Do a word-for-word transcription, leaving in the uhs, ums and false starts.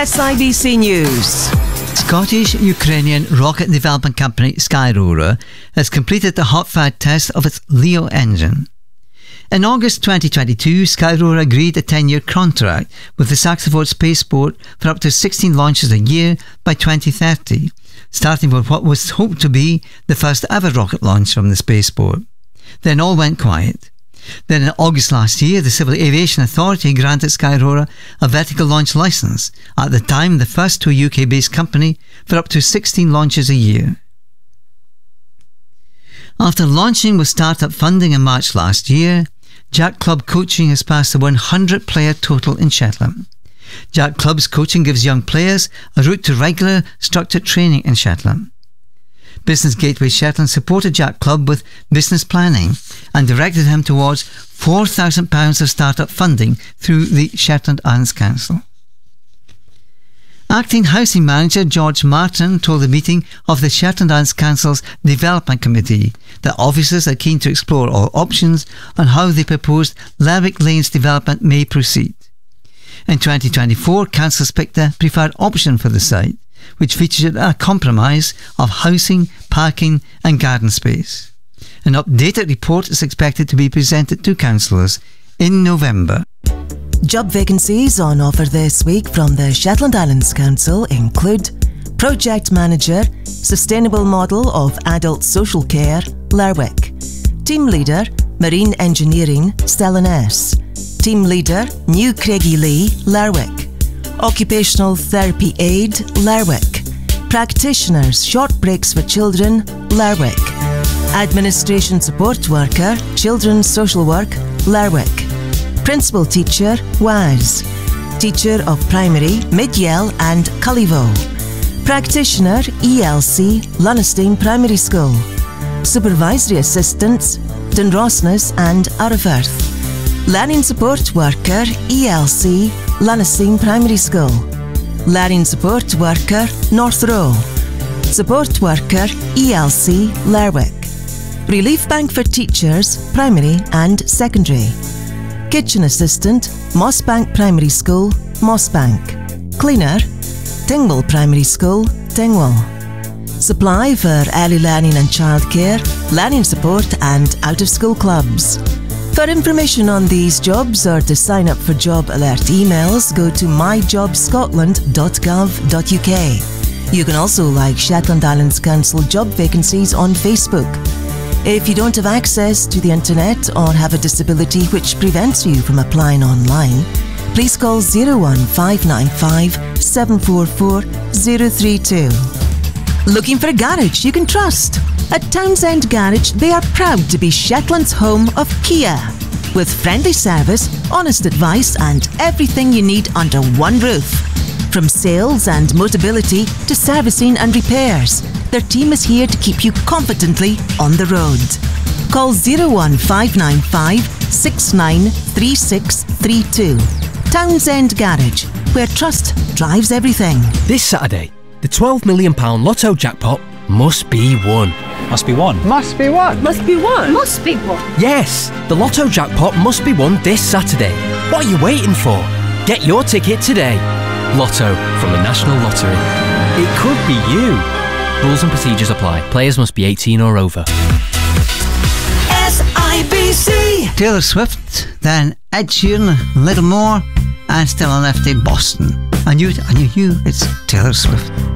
S I B C News. Scottish-Ukrainian rocket development company Skyroara has completed the hot-fire test of its Leo engine. In August twenty twenty-two, Skyroara agreed a ten-year contract with the Saxford spaceport for up to sixteen launches a year by twenty thirty, starting with what was hoped to be the first ever rocket launch from the spaceport. Then all went quiet. Then in August last year, the Civil Aviation Authority granted Skyroara a vertical launch licence, at the time the first to a U K-based company, for up to sixteen launches a year. After launching with start-up funding in March last year, Jack Club Coaching has passed the one hundred player total in Shetland. Jack Club's coaching gives young players a route to regular, structured training in Shetland. Business Gateway Shetland supported Jack Club with business planning and directed him towards four thousand pounds of start-up funding through the Shetland Islands Council. Acting Housing Manager George Martin told the meeting of the Shetland Islands Council's Development Committee that officers are keen to explore all options on how the proposed Lerwick Lanes development may proceed. In twenty twenty-four, councils picked a preferred option for the site, which featured a compromise of housing, parking and garden space. An updated report is expected to be presented to councillors in November. Job vacancies on offer this week from the Shetland Islands Council include Project Manager, Sustainable Model of Adult Social Care, Lerwick. Team Leader, Marine Engineering, Stellan S. Team Leader, New Craigielee, Lerwick. Occupational Therapy Aid, Lerwick. Practitioners, Short Breaks for Children, Lerwick. Administration Support Worker, Children's Social Work, Lerwick. Principal Teacher, W A S. Teacher of Primary, Midyell and Cullivo. Practitioner, E L C, Lunnestein Primary School. Supervisory Assistants, Dunrosnes and Arrowfirth. Learning Support Worker, E L C, Lunnestein Primary School. Learning Support Worker, North Row. Support Worker, E L C, Lerwick. Relief Bank for Teachers, Primary and Secondary. Kitchen Assistant, Mossbank Primary School, Mossbank. Cleaner, Tingwell Primary School, Tingwell. Supply for early learning and childcare, learning support and out-of-school clubs. For information on these jobs or to sign up for job alert emails, go to my job scotland dot gov dot U K. You can also like Shetland Islands Council job vacancies on Facebook. If you don't have access to the internet or have a disability which prevents you from applying online, please call zero one five nine five, seven four four, zero three two. Looking for a garage you can trust? At Townsend Garage, they are proud to be Shetland's home of Kia. With friendly service, honest advice and everything you need under one roof. From sales and Motability to servicing and repairs, their team is here to keep you confidently on the road. Call zero one five nine five, six nine three six three two. Townsend Garage, where trust drives everything. This Saturday, the twelve million pounds Lotto jackpot must be won. Must be won. Must be won. Must be won. Must be won. Yes, the Lotto jackpot must be won this Saturday. What are you waiting for? Get your ticket today. Lotto from the National Lottery. It could be you. Rules and procedures apply. Players must be eighteen or over. S I B C. Taylor Swift, then Ed Sheeran, Little More, and still on F T Boston. I knew it, I knew you, it's Taylor Swift.